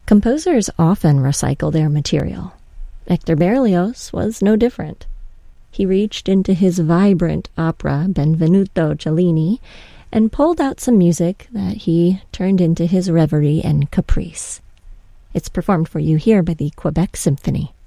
Composers often recycle their material. Hector Berlioz was no different. He reached into his vibrant opera Benvenuto Cellini and pulled out some music that he turned into his reverie and caprice. It's performed for you here by the Quebec Symphony.